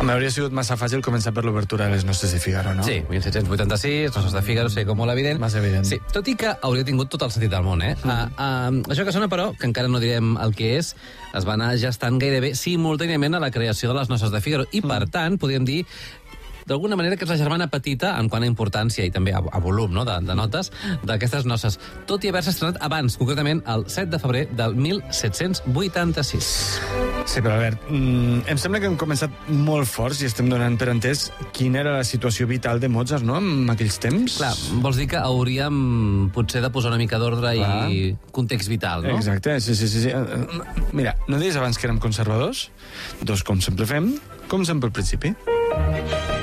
M'hauria sigut massa fàcil començar per l'obertura de les Noces de Figaro, no? Sí, 1786, Noces de Figaro, sé com molt evident. Massa evident. Sí, tot i que hauria tingut tot el sentit del món, eh? Això que sona, però, que encara no direm el que és, es va anar gestant gairebé simultàniament a la creació de les Noces de Figaro, i, per tant, podríem dir d'alguna manera que és la germana petita en quant a importància i també a volum, no?, de notes d'aquestes noces, tot i haver-se estrenat abans, concretament el 7 de febrer del 1786. Sí, però Albert, em sembla que hem començat molt forts i estem donant per entès quina era la situació vital de Mozart, no?, en aquells temps. Clar, vols dir que hauríem potser de posar una mica d'ordre i context vital, no? Exacte, sí. Mira, no deies abans que érem conservadors? Doncs com sempre fem, com sempre al principi.